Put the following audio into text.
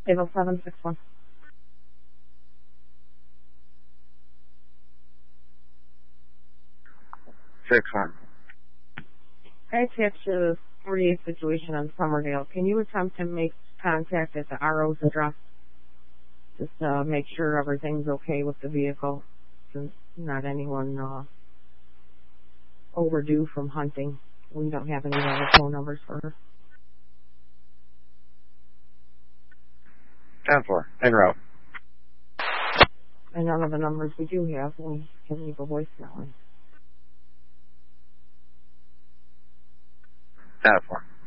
80761. I attached a 48 situation on Summerdale. Can you attempt to make contact at the RO's address? Just make sure everything's okay with the vehicle, since not anyone overdue from hunting. We don't have any other phone numbers for her. 10-4, en route. And none of the numbers we do have, we can leave a voicemail. 10-4.